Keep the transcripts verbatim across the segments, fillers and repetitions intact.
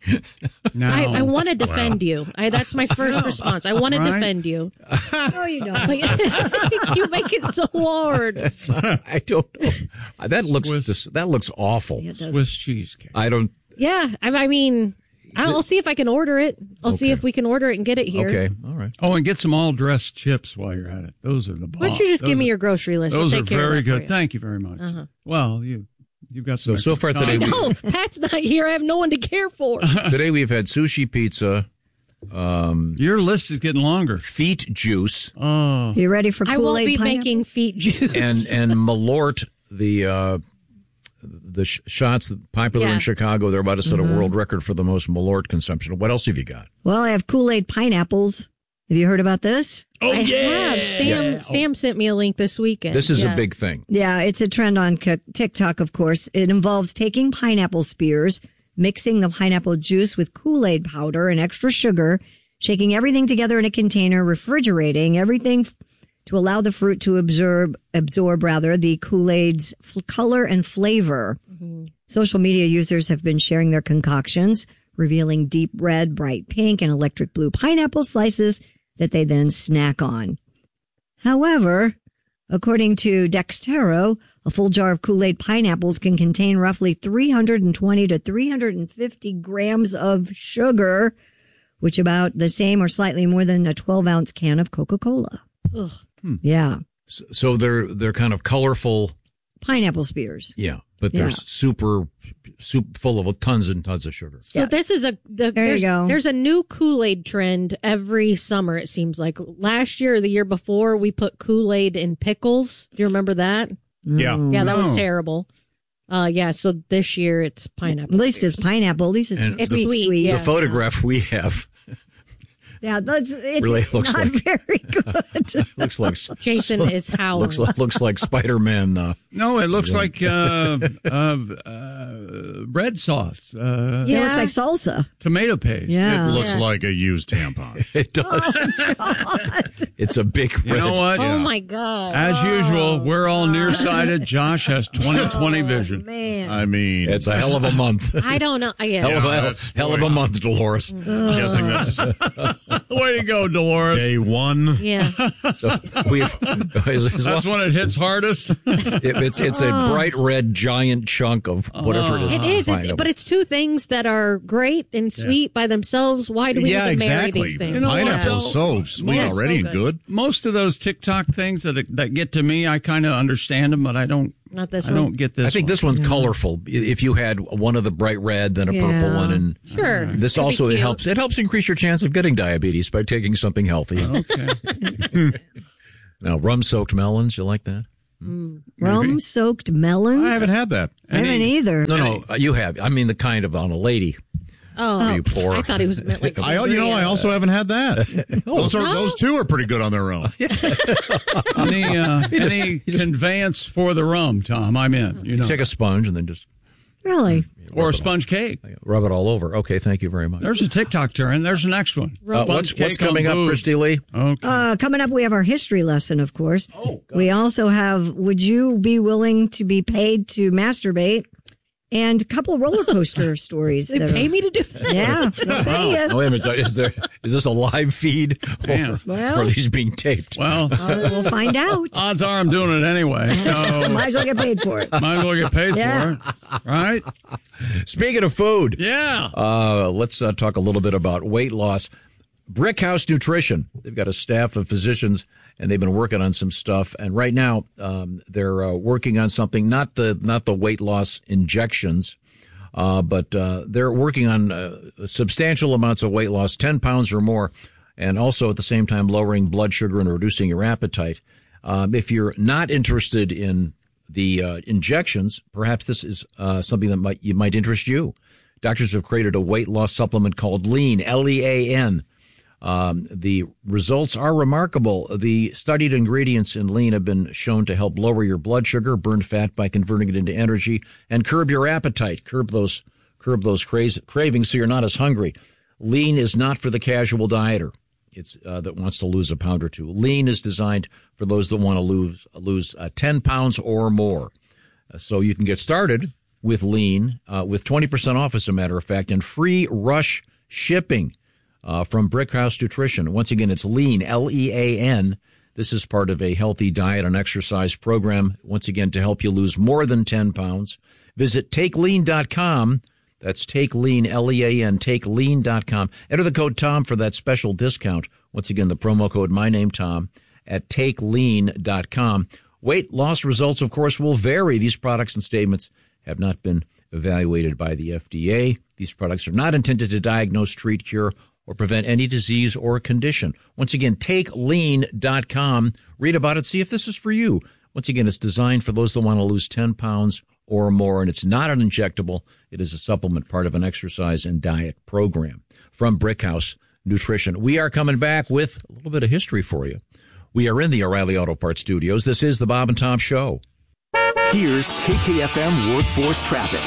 No. I, I want to defend you. I, that's my first response. I want to Right? defend you. No, you don't. You make it so hard. I don't know. That looks Swiss- dis- that looks awful. It does. Swiss cheesecake. I don't. Yeah, I, I mean, I'll, I'll see if I can order it. I'll see Okay. if we can order it and get it here. Okay, all right. Oh, and get some all dressed chips while you're at it. Those are the bomb. Why don't you just Those give me are- your grocery list? I'll Those take are care of very that for good. you. Thank you very much. Uh-huh. Well, you you've got So some. so extra far today, time. we, No, Pat's not here. I have no one to care for. today we've had sushi pizza, Your list is getting longer. feet juice, Oh, You ready for I Kool-Aid won't be pineapple? making feet juice. and and Malort, the uh, the sh- shots popular Yeah. in Chicago. They're about to set a world record for the most Malort consumption. What else have you got? Well, I have Kool-Aid pineapples. Have you heard about this? oh I yeah. have. Sam Sam sent me a link this weekend. This is Yeah. a big thing. Yeah, it's a trend on K- TikTok, of course. It involves taking pineapple spears, mixing the pineapple juice with Kool-Aid powder and extra sugar, shaking everything together in a container, refrigerating everything f- to allow the fruit to absorb, absorb rather, the Kool-Aid's f- color and flavor. Social media users have been sharing their concoctions, revealing deep red, bright pink, and electric blue pineapple slices that they then snack on. However, according to Dextero, a full jar of Kool-Aid pineapples can contain roughly three hundred twenty to three hundred fifty grams of sugar, which about the same or slightly more than a twelve ounce can of Coca-Cola. Ugh. Yeah. So, so they're they're kind of colorful, Pineapple spears. yeah, but they're Yeah. super soup full of tons and tons of sugar. So Yes. this is a the, There you there's, go. there's a new Kool-Aid trend every summer. It seems like last year or the year before we put Kool-Aid in pickles. Do you remember that? Yeah. Yeah, that was No. terrible. Uh, yeah. So this year it's pineapple. At least it's pineapple. At least it's, And sweet, the- sweet. sweet, yeah. The photograph we have Yeah, that's it's Really looks not like- very good. looks like Jason is howling. looks like looks like Spider-Man. Uh, No, it looks like uh, uh, uh, red sauce, uh, It looks like salsa. tomato paste. Yeah. It looks Yeah. like a used tampon. it does. It's a big red. You know what? Oh my God. As usual, we're all nearsighted. Josh has twenty twenty vision. Man. I mean, It's a hell of a month. I don't know. Yeah. hell, of Yeah, a, that's- hell of a month, Dolores. guessing that's Way to go, Dolores. day one. Yeah. So we've as, as That's long- when it hits hardest. it- it's it's a bright red giant chunk of whatever it is. It is, it's, Pineapple. but it's two things that are great and sweet by themselves. Why do we Yeah, need to marry exactly. these things? You know what, Pineapple's though? so sweet Yeah, already so and good. Most of those TikTok things that that get to me, I kind of understand them, but I don't. Not this I one. don't get this. I think one. this one's colorful. If you had one of the bright red, then a purple Yeah. one, and Sure. this Could be also it cute. helps. It helps increase your chance of getting diabetes by taking something healthy. Okay. Now, rum-soaked melons, you like that? Rum soaked melons. I haven't had that. I haven't either. No, no, uh, you have. I mean, the kind of on a lady. Oh, You poor. I thought he was meant like. I, you know, I sangria. also haven't had that. Those are those two are pretty good on their own. any uh, any conveyance for the rum, Tom? I'm in. You know, Take a sponge and then just Really? or a sponge cake. rub it all over. Okay, thank you very much. There's a TikTok trend. There's the next one. Uh, what's Sponge what's cake on coming up, boobs. Christy Lee? Okay. Uh, coming up, we have our history lesson, of course. Oh, we also have, would you be willing to be paid to masturbate? And a couple roller coaster stories. They that pay are- me to do that. Yeah. they'll pay you. Oh, wait a minute. Is there is this a live feed, Damn. or, Well- or are these being taped? well, Uh, we'll find out. odds are I'm doing it anyway, so Might as well get paid for it. might as well get paid Yeah. for it, right? Speaking of food, Yeah. uh, let's uh, talk a little bit about weight loss. Brick House Nutrition. They've got a staff of physicians, and they've been working on some stuff. And right now, um, they're uh, working on something not the not the weight loss injections, uh, but uh, they're working on uh, substantial amounts of weight loss, ten pounds or more, and also at the same time lowering blood sugar and reducing your appetite. Um, if you're not interested in the uh, injections, perhaps this is uh, something that might you might interest you. Doctors have created a weight loss supplement called Lean, L E A N. Um, the results are remarkable. The studied ingredients in Lean have been shown to help lower your blood sugar, burn fat by converting it into energy, and curb your appetite, curb those curb those cra- cravings so you're not as hungry. Lean is not for the casual dieter. It's uh, that wants to lose a pound or two. Lean is designed for those that want to lose lose uh, ten pounds or more. Uh, so you can get started with Lean, uh, with twenty percent off, as a matter of fact, and free rush shipping uh, from Brickhouse Nutrition. Once again, it's Lean, L E A N. This is part of a healthy diet and exercise program, once again, to help you lose more than ten pounds. Visit take lean dot com. That's Take Lean, L E A N, take lean dot com. Enter the code TOM for that special discount. Once again, the promo code, my name, Tom, at take lean dot com. Weight loss results, of course, will vary. These products and statements have not been evaluated by the F D A. These products are not intended to diagnose, treat, cure, or prevent any disease or condition. Once again, take lean dot com. Read about it. See if this is for you. Once again, it's designed for those that want to lose ten pounds or more, and it's not an injectable. It is a supplement, part of an exercise and diet program from Brickhouse Nutrition. We are coming back with a little bit of history for you. We are in the O'Reilly Auto Parts studios. This is the Bob and Tom Show. Here's K K F M Workforce Traffic.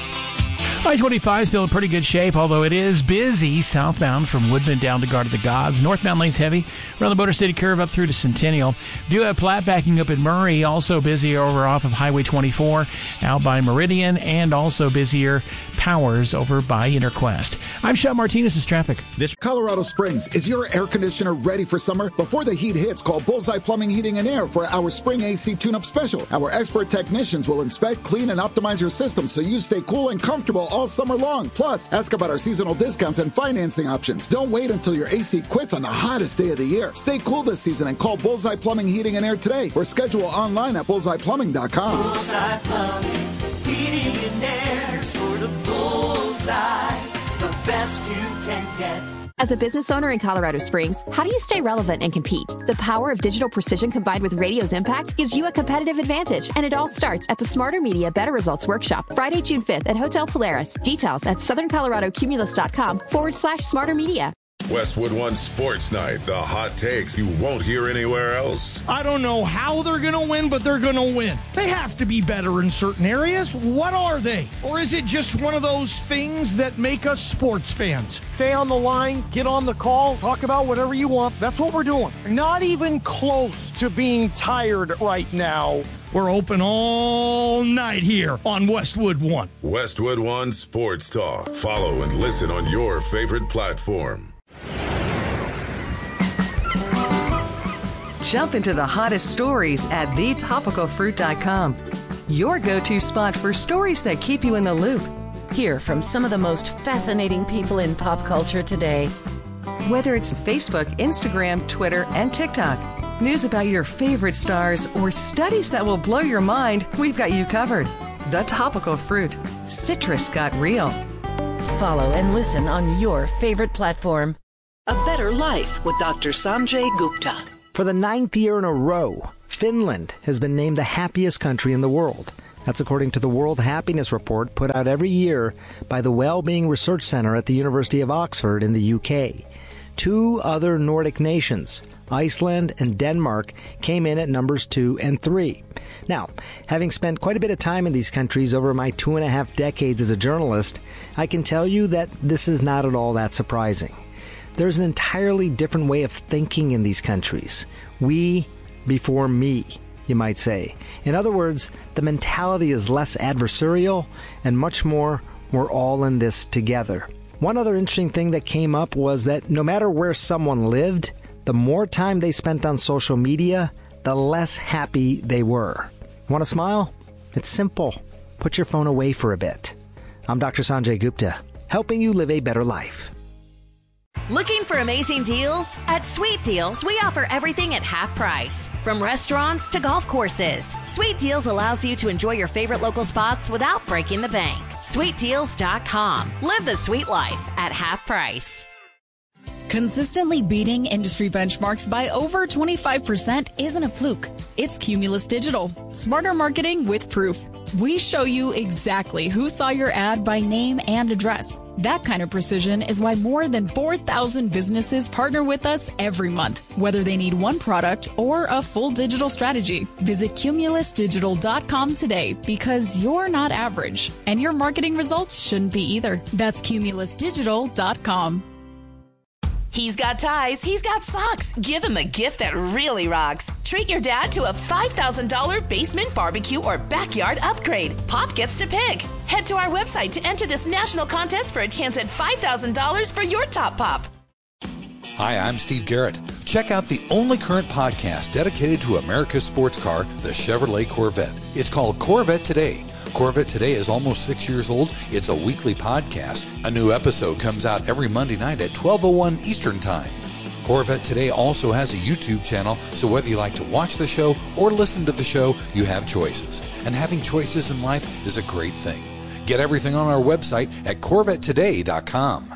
I twenty-five still in pretty good shape, although it is busy southbound from Woodman down to Guard of the Gods. Northbound lanes heavy around the Motor City Curve up through to Centennial. Do have Platte backing up in Murray, also busy over off of Highway twenty-four out by Meridian, and also busier Powers over by Interquest. I'm Sean Martinez's traffic. This Colorado Springs, is your air conditioner ready for summer? Before the heat hits, call Bullseye Plumbing, Heating, and Air for our spring A C tune-up special. Our expert technicians will inspect, clean, and optimize your system so you stay cool and comfortable all summer long. Plus, ask about our seasonal discounts and financing options. Don't wait until your A C quits on the hottest day of the year. Stay cool this season and call Bullseye Plumbing, Heating, and Air today, or schedule online at bullseye plumbing dot com. Bullseye Plumbing, Heating, and Air, sort of bullseye, the best you can get. As a business owner in Colorado Springs, how do you stay relevant and compete? The power of digital precision combined with radio's impact gives you a competitive advantage, and it all starts at the Smarter Media Better Results Workshop, Friday, June fifth at Hotel Polaris. Details at southern colorado cumulus dot com forward slash smarter media. Westwood One Sports Night, the hot takes you won't hear anywhere else. I don't know how they're going to win, but they're going to win. They have to be better in certain areas. What are they? Or is it just one of those things that make us sports fans? Stay on the line, get on the call, talk about whatever you want. That's what we're doing. Not even close to being tired right now. We're open all night here on Westwood One. Westwood One Sports Talk. Follow and listen on your favorite platform. Jump into the hottest stories at the topical fruit dot com. Your go-to spot for stories that keep you in the loop. Hear from some of the most fascinating people in pop culture today. Whether it's Facebook, Instagram, Twitter, and TikTok, news about your favorite stars, or studies that will blow your mind, we've got you covered. The Topical Fruit. Citrus got real. Follow and listen on your favorite platform. A Better Life with Doctor Sanjay Gupta. For the ninth year in a row, Finland has been named the happiest country in the world. That's according to the World Happiness Report put out every year by the Wellbeing Research Center at the University of Oxford in the U K. Two other Nordic nations, Iceland and Denmark, came in at numbers two and three. Now, having spent quite a bit of time in these countries over my two and a half decades as a journalist, I can tell you that this is not at all that surprising. There's an entirely different way of thinking in these countries. We before me, you might say. In other words, the mentality is less adversarial and much more, we're all in this together. One other interesting thing that came up was that no matter where someone lived, the more time they spent on social media, the less happy they were. Want to smile? It's simple. Put your phone away for a bit. I'm Doctor Sanjay Gupta, helping you live a better life. Looking for amazing deals? At Sweet Deals, we offer everything at half price. From restaurants to golf courses, Sweet Deals allows you to enjoy your favorite local spots without breaking the bank. sweet deals dot com. Live the sweet life at half price. Consistently beating industry benchmarks by over twenty-five percent isn't a fluke. It's Cumulus Digital. Smarter marketing with proof. We show you exactly who saw your ad by name and address. That kind of precision is why more than four thousand businesses partner with us every month, whether they need one product or a full digital strategy. Visit cumulus digital dot com today because you're not average, and your marketing results shouldn't be either. That's cumulus digital dot com. He's got ties, he's got socks. Give him a gift that really rocks. Treat your dad to a five thousand dollars basement barbecue or backyard upgrade. Pop gets to pick. Head to our website to enter this national contest for a chance at five thousand dollars for your top pop. Hi, I'm Steve Garrett. Check out the only current podcast dedicated to America's sports car, the Chevrolet Corvette. It's called Corvette Today. Corvette Today is almost six years old. It's a weekly podcast. A new episode comes out every Monday night at twelve oh one Eastern Time. Corvette Today also has a YouTube channel, so whether you like to watch the show or listen to the show, you have choices. And having choices in life is a great thing. Get everything on our website at corvette today dot com.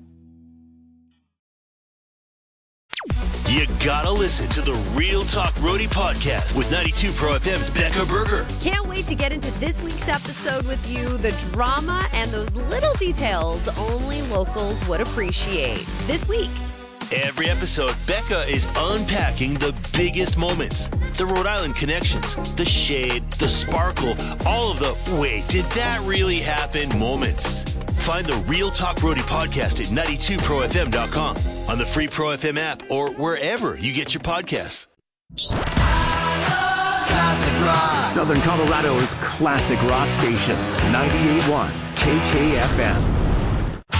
You gotta listen to the Real Talk Roadie podcast with ninety-two Pro F M's Becca Berger. Can't wait to get into this week's episode with you. The drama and those little details only locals would appreciate. This week. Every episode, Becca is unpacking the biggest moments, the Rhode Island connections, the shade, the sparkle, all of the wait, did that really happen moments. Find the Real Talk Roadie podcast at ninety-two pro f m dot com, on the free Pro F M app, or wherever you get your podcasts. Southern Colorado's classic rock station, ninety-eight point one K K F M.